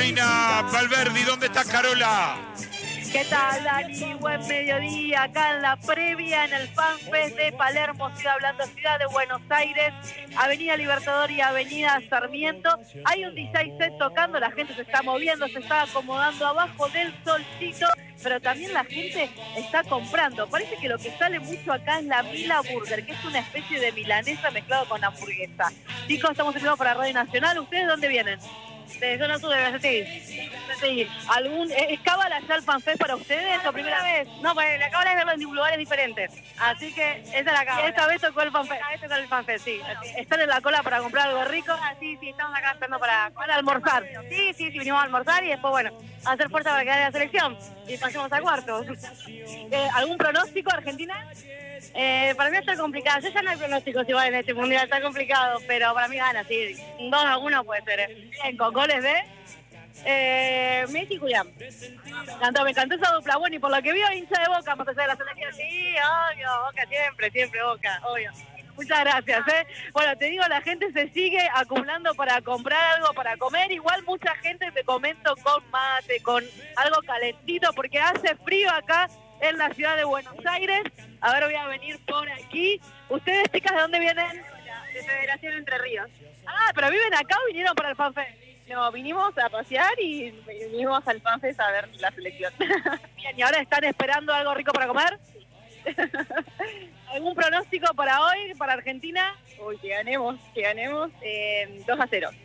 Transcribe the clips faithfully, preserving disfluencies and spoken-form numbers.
Carolina Valverdi. ¿Dónde está Carola? ¿Qué tal, Dani? Buen mediodía, acá en la previa, en el FanFest de Palermo, Ciudad Hablando, Ciudad de Buenos Aires, Avenida Libertador y Avenida Sarmiento. Hay un D J set tocando, la gente se está moviendo, se está acomodando abajo del solcito, pero también la gente está comprando. Parece que lo que sale mucho acá es la Mila Burger, que es una especie de milanesa mezclado con hamburguesa. Chicos, estamos en vivo para Radio Nacional. ¿Ustedes dónde vienen? De zona sur de Brasil. Sí. ¿Algún, ¿Es cábala ya el FanFest para ustedes o primera vez? No, pues la cábala es verlo en lugares diferentes. Así que esa es la cábala. ¿Esta vez tocó el FanFest? Esta vez tocó el FanFest, sí. ¿Están en la cola para comprar algo rico? Ah, sí, sí, estamos acá esperando para... ¿Para almorzar? Sí, sí, sí, vinimos a almorzar y después, bueno, a hacer fuerza para quedar en la selección. Y pasemos a cuartos. Eh, ¿Algún pronóstico, Argentina? Eh, para mí está complicado. Yo ya no hay pronósticos igual en este mundial, está complicado, pero para mí gana, sí. dos a uno puede ser. ¿eh? Bien, con goles de... Eh, Messi y Julián. Me encantó, me encantó esa dupla. Bueno, y por lo que vio, hincha de Boca, más allá de la selección. Sí, obvio, Boca siempre, siempre Boca, obvio. Muchas gracias, ¿eh? Bueno, te digo, la gente se sigue acumulando para comprar algo, para comer. Igual mucha gente, te comento, con mate, con algo calentito, porque hace frío acá en la ciudad de Buenos Aires. A ver, voy a venir por aquí. ¿Ustedes, chicas, de dónde vienen? De Federación Entre Ríos. Ah, ¿pero viven acá o vinieron para el FanFest? No, vinimos a pasear y vinimos al FanFest a ver la selección. Bien, ¿y ahora están esperando algo rico para comer? ¿Algún pronóstico para hoy, para Argentina? Uy, que ganemos, que ganemos eh, dos a cero.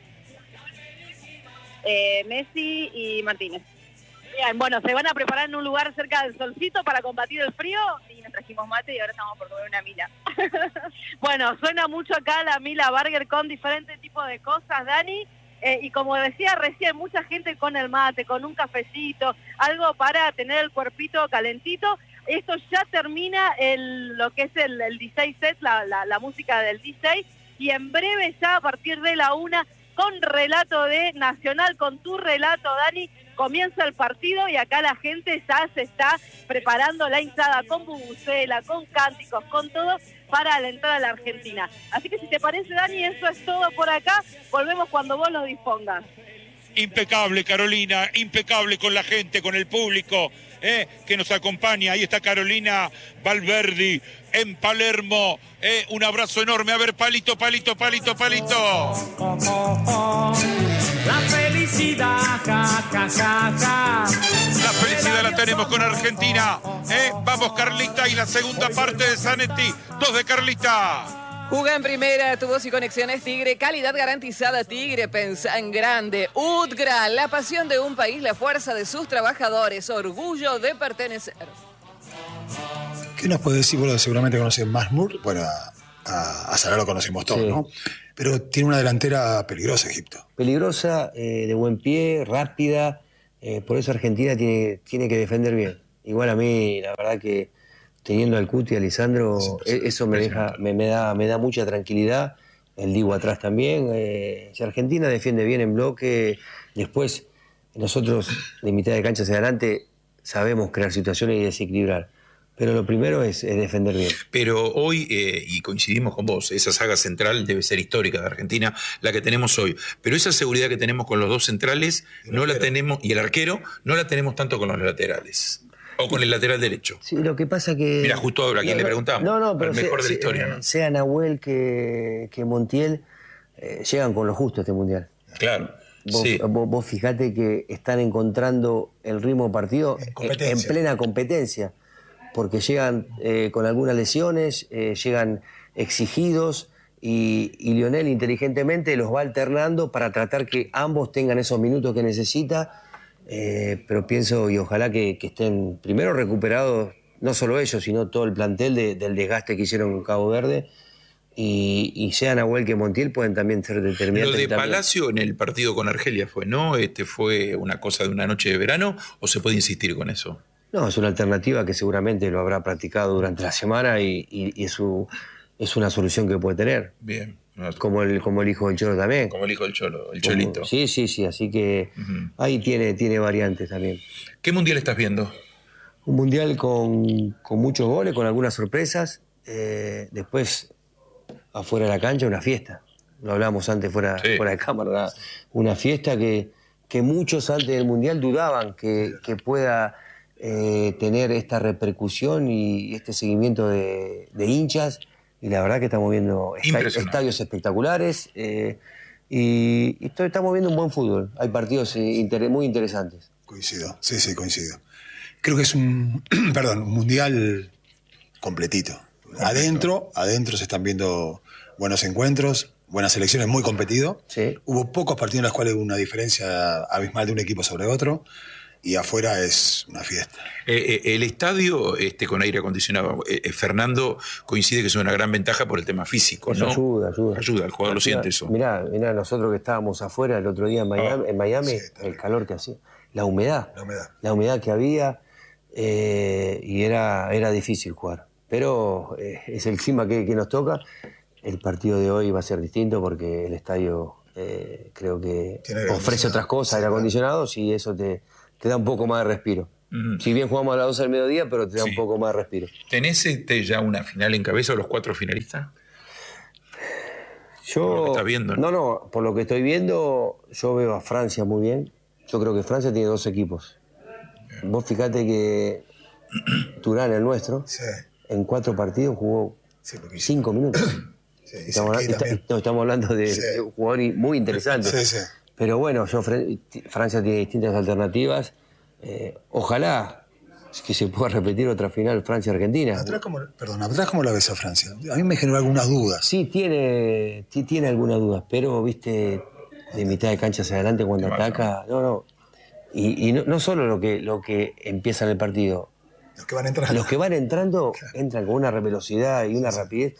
Eh, Messi y Martínez. Bien, bueno, ¿se van a preparar en un lugar cerca del solcito para combatir el frío? Sí, nos trajimos mate y ahora estamos por comer una mila. Bueno, suena mucho acá la Mila Burger con diferentes tipos de cosas, Dani. Eh, y como decía recién, mucha gente con el mate, con un cafecito, algo para tener el cuerpito calentito. Esto ya termina el, lo que es el, el D J set, la, la, la música del D J, y en breve ya a partir de la una, con relato de Nacional, con tu relato, Dani, comienza el partido y acá la gente ya se está preparando la hinchada con bubucela, con cánticos, con todo para alentar a la Argentina. Así que si te parece, Dani, eso es todo por acá. Volvemos cuando vos lo dispongas. Impecable, Carolina, impecable con la gente, con el público eh, que nos acompaña. Ahí está Carolina Valverdi en Palermo. Eh, un abrazo enorme. A ver, palito, palito, palito, palito. La felicidad, ja, ja, ja, ja. La felicidad la tenemos con Argentina. Eh, vamos, Carlita, y la segunda parte de Zanetti. Dos de Carlita. Juga en primera, tu voz y conexiones Tigre, calidad garantizada Tigre, pensa en grande. UTGRA, la pasión de un país, la fuerza de sus trabajadores, orgullo de pertenecer. ¿Qué nos puede decir? Bueno, seguramente conocen Masmur, bueno, a, a, a Salah lo conocemos todos, sí, ¿no? Pero tiene una delantera peligrosa Egipto. Peligrosa, eh, de buen pie, rápida, eh, por eso Argentina tiene, tiene que defender bien. Igual a mí, la verdad que teniendo al Cuti y a Lisandro, sí, sí, eso me, deja, me, me, da, me da mucha tranquilidad. El Dibu atrás también. Eh, si Argentina defiende bien en bloque, después nosotros de mitad de cancha hacia adelante sabemos crear situaciones y desequilibrar. Pero lo primero es, es defender bien. Pero hoy, eh, y coincidimos con vos, esa saga central debe ser histórica de Argentina, la que tenemos hoy. Pero esa seguridad que tenemos con los dos centrales, no la tenemos, y el arquero, no la tenemos tanto con los laterales. O con el lateral derecho. Sí, lo que pasa que... Mira, justo ahora, ¿a quién no, le preguntamos? No, no, pero el mejor se, de la historia, se, ¿no? Sea Nahuel que, que Montiel, eh, llegan con lo justo a este Mundial. Claro, Vos, sí. vos, vos fijate que están encontrando el ritmo de partido en, en plena competencia, porque llegan eh, con algunas lesiones, eh, llegan exigidos y, y Lionel inteligentemente los va alternando para tratar que ambos tengan esos minutos que necesita, eh, pero pienso y ojalá que, que estén primero recuperados, no solo ellos, sino todo el plantel de, del desgaste que hicieron con Cabo Verde. Y, y sea Nahuel que Montiel pueden también ser determinantes. Lo de también. Palacio en el partido con Argelia fue, ¿no? Este fue una cosa de una noche de verano, ¿o se puede insistir con eso? No, es una alternativa que seguramente lo habrá practicado durante la semana y, y, y es, su, es una solución que puede tener. Bien. Como el, como el hijo del Cholo también. Como el hijo del Cholo, el como, Cholito. Sí, sí, sí, así que uh-huh. ahí tiene, tiene variantes también. ¿Qué mundial estás viendo? Un mundial con, con muchos goles, con algunas sorpresas. Eh, después, afuera de la cancha, una fiesta. Lo hablábamos antes fuera, sí. fuera de cámara. Una fiesta que, que muchos antes del Mundial dudaban que, que pueda eh, tener esta repercusión y este seguimiento de, de hinchas. Y la verdad que estamos viendo estadios, estadios espectaculares eh, y, y estamos viendo un buen fútbol. Hay partidos eh, inter, muy interesantes. Coincido, sí, sí, coincido. Creo que es un, perdón, un mundial completito. Adentro, adentro se están viendo buenos encuentros, buenas selecciones, muy competido. Sí. Hubo pocos partidos en los cuales hubo una diferencia abismal de un equipo sobre otro. Y afuera es una fiesta. Eh, eh, el estadio este, con aire acondicionado, eh, eh, Fernando coincide que es una gran ventaja por el tema físico, eso ¿no? Ayuda, ayuda. Ayuda, el jugador lo siente eso. Mirá, mirá, nosotros que estábamos afuera el otro día en Miami, Ah, en Miami sí, el calor que hacía, la humedad, La humedad. la humedad que había eh, y era, era difícil jugar. Pero eh, es el clima que, que nos toca. El partido de hoy va a ser distinto porque el estadio eh, creo que ofrece otras cosas, aire acondicionado, y eso te... te da un poco más de respiro. Uh-huh. Si bien jugamos a las doce del mediodía, pero te da sí. un poco más de respiro. ¿Tenés este ya una final en cabeza o los cuatro finalistas? Yo, por lo que estás viendo, ¿no? no, no, por lo que estoy viendo, yo veo a Francia muy bien. Yo creo que Francia tiene dos equipos. Bien. Vos fijate que Turán, el nuestro, sí. en cuatro partidos jugó sí, cinco minutos. Sí, estamos, hablando, está, estamos hablando de, sí. de un jugador muy interesante. Sí, sí. Pero bueno, yo, Francia tiene distintas alternativas. Eh, ojalá que se pueda repetir otra final Francia-Argentina. Atrás como, perdón, ¿atrás cómo la ves a Francia? A mí me generó algunas dudas. Sí, tiene, sí, tiene algunas dudas, pero, viste, de mitad de cancha hacia adelante cuando Qué ataca... No, no. Y, y no, no solo lo que, lo que empieza en el partido. Los que van entrando. Los que van entrando claro. entran con una velocidad y una sí, rapidez.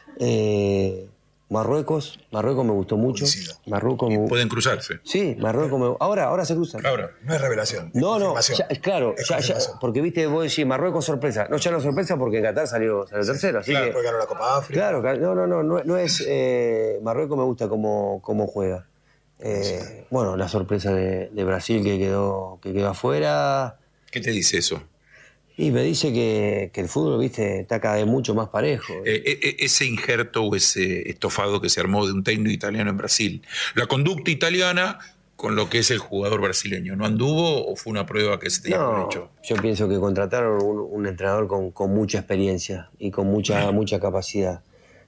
Eh, Marruecos, Marruecos me gustó mucho. Marruecos y me... pueden cruzarse. Sí, Marruecos me... ahora, ahora se cruzan. Ahora. No es revelación. No, no, ya, claro, es ya, ya, porque viste, vos decís Marruecos sorpresa. No, ya no sorpresa porque en Qatar salió, salió sí, tercero. Así claro, que, porque ganó la Copa África. Claro, no, no, no, no, no es. Eh, Marruecos me gusta cómo, cómo juega. Eh, sí. Bueno, la sorpresa de, de Brasil que quedó, que quedó afuera. ¿Qué te dice eso? Y me dice que, que el fútbol, viste, está cada vez mucho más parejo. Eh, eh, ese injerto o ese estofado que se armó de un técnico italiano en Brasil, la conducta italiana con lo que es el jugador brasileño, ¿no anduvo o fue una prueba que se tenía no, hecho? Yo pienso que contrataron un, un entrenador con, con mucha experiencia y con mucha, mucha capacidad.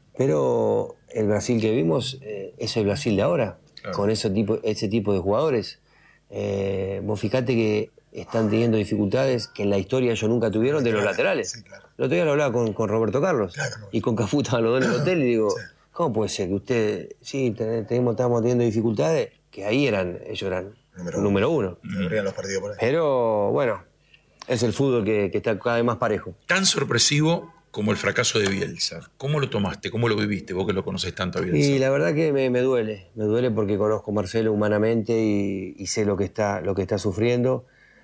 Pero el Brasil que vimos eh, es el Brasil de ahora, claro. con ese tipo, ese tipo de jugadores. Eh, vos fijate que están teniendo dificultades que en la historia ellos nunca tuvieron de los laterales. Sí, claro. El otro día lo hablaba con, con Roberto Carlos claro, no. y con Cafú estaban los dos en el hotel y digo, sí. ¿cómo puede ser que usted, sí, tenemos, estamos teniendo dificultades? Que ahí eran, ellos eran número, número uno. uno. Los partidos por ahí. Pero bueno, es el fútbol que, que está cada vez más parejo. Tan sorpresivo como el fracaso de Bielsa. ¿Cómo lo tomaste? ¿Cómo lo viviste? Vos que lo conocés tanto a Bielsa. Y la verdad que me, me duele. Me duele porque conozco a Marcelo humanamente y, y sé lo que está, lo que está sufriendo.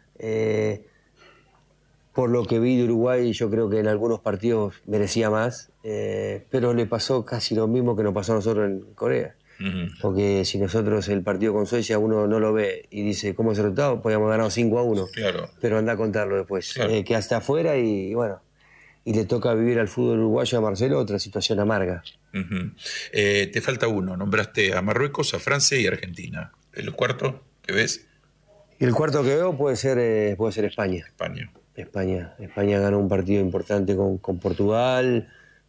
Eh, por lo que vi de Uruguay, yo creo que en algunos partidos merecía más, eh, pero le pasó casi lo mismo que nos pasó a nosotros en Corea. Uh-huh. Porque si nosotros el partido con Suecia uno no lo ve y dice cómo es el resultado, podíamos ganar cinco a uno. Claro. Pero anda a contarlo después. Claro. Eh, que hasta afuera y, y bueno, y le toca vivir al fútbol uruguayo a Marcelo otra situación amarga. Uh-huh. eh, te falta uno, nombraste a Marruecos, a Francia y a Argentina. ¿El cuarto que ves? Y el cuarto que veo puede ser, eh, puede ser España. España. España. España ganó un partido importante con, con Portugal.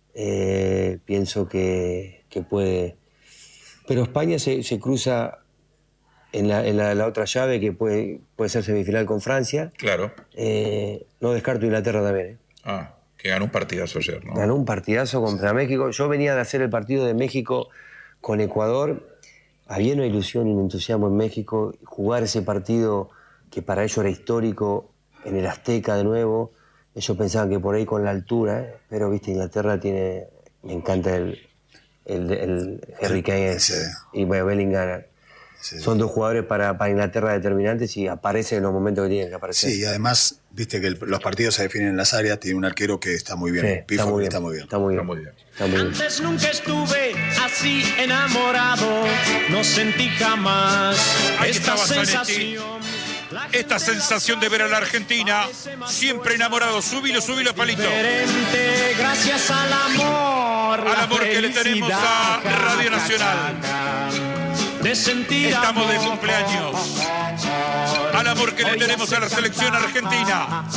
Eh, pienso que, que puede... Pero España se, se cruza en, la, en la, la otra llave que puede, puede ser semifinal con Francia. Claro. Eh, no descarto Inglaterra también. ¿eh? Ah, que ganó un partidazo ayer, ¿no? Ganó un partidazo contra sí. México. Yo venía de hacer el partido de México con Ecuador. Había una ilusión y un entusiasmo en México, jugar ese partido que para ellos era histórico, en el Azteca de nuevo. Ellos pensaban que por ahí con la altura, ¿eh? Pero viste, Inglaterra tiene, me encanta el, el, el Harry Kane sí. y Bellingham. Sí. Son dos jugadores para, para Inglaterra determinantes y aparecen en los momentos que tienen que aparecer. Sí, y además, viste que el, los partidos se definen en las áreas, tiene un arquero que está muy bien. Sí, está, muy bien. está muy bien. Está muy bien. Está muy bien. Está muy bien. Antes nunca estuve así enamorado, no sentí jamás Ahí esta estaba sensación. Esta sensación de ver a la Argentina siempre enamorado. Subilo, subilo, Palito. Diferente, gracias al amor. Al amor que le tenemos a Radio Nacional. De sentir Estamos de amor. cumpleaños. al amor que le tenemos a la selección argentina.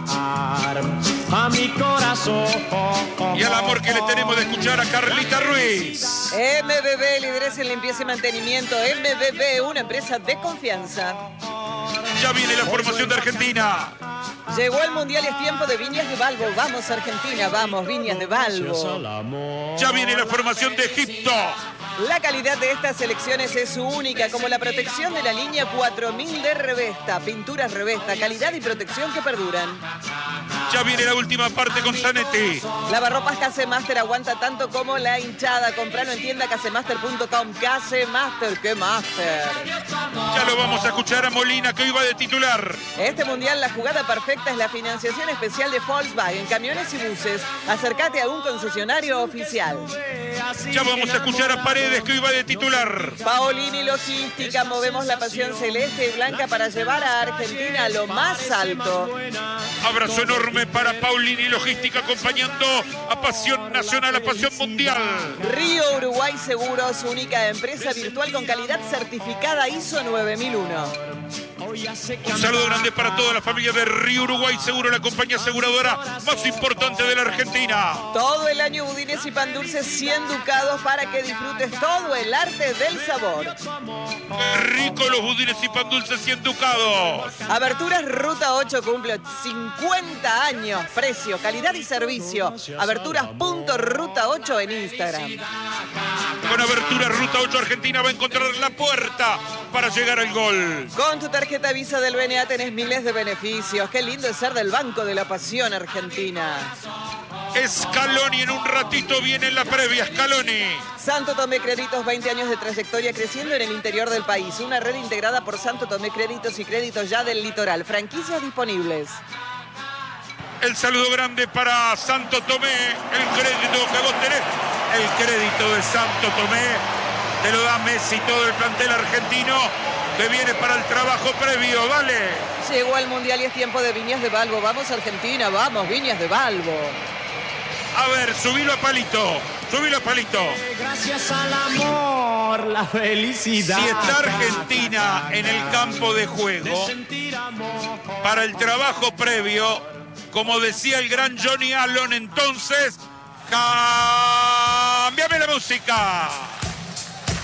A mi corazón. Y al amor que le tenemos de escuchar a Carlita Ruiz. M B B, líderes en limpieza y mantenimiento. M B B, una empresa de confianza. Ya viene la formación de Argentina. Llegó el Mundial y es tiempo de Viñas de Balbo. Vamos Argentina, vamos Viñas de Balbo. Ya viene la formación de Egipto. La calidad de estas selecciones es única, como la protección de la línea cuatro mil de Revesta. Pinturas Revesta, calidad y protección que perduran. Ya viene la última parte con Zanetti. Lavarropas Casemaster aguanta tanto como la hinchada. Compralo en tienda casemaster punto com. Casemaster, ¿qué master? Ya lo vamos a escuchar a Molina, que hoy va de titular. Este mundial, la jugada perfecta es la financiación especial de Volkswagen, camiones y buses. Acércate a un concesionario oficial. Ya vamos a escuchar a Paredes, que hoy va de titular. Paolini Logística, movemos la pasión celeste y blanca para llevar a Argentina a lo más alto. Abrazo enorme para Paolini Logística, acompañando a Pasión Nacional, a Pasión Mundial. Río Uruguay Seguros, única empresa virtual con calidad certificada I S O nueve mil uno. Un saludo grande para toda la familia de Río Uruguay Seguro, la compañía aseguradora más importante de la Argentina. Todo el año budines y pan dulces cien ducados para que disfrutes todo el arte del sabor. Qué rico los budines y pan dulces cien ducados. Aberturas Ruta ocho cumple cincuenta años. Precio, calidad y servicio. Aberturas punto ruta ocho en Instagram. Con Aberturas Ruta ocho Argentina va a encontrar la puerta para llegar al gol. Con tu tarjeta Visa del B N A tenés miles de beneficios. Qué lindo es ser del Banco de la Pasión Argentina. Scaloni, en un ratito viene en la previa, Scaloni. Santo Tomé Créditos, veinte años de trayectoria creciendo en el interior del país. Una red integrada por Santo Tomé Créditos y Créditos Ya del Litoral. Franquicias disponibles. El saludo grande para Santo Tomé, el crédito que vos tenés. El crédito de Santo Tomé te lo da Messi, todo el plantel argentino que viene para el trabajo previo, dale. Llegó al Mundial y es tiempo de Viñas de Balbo. Vamos Argentina, vamos Viñas de Balbo. A ver, subilo a palito, subilo a palito. Gracias al amor, la felicidad. Si está Argentina en el campo de juego, para el trabajo previo, como decía el gran Johnny Allen, entonces, ¡cámbiame la música!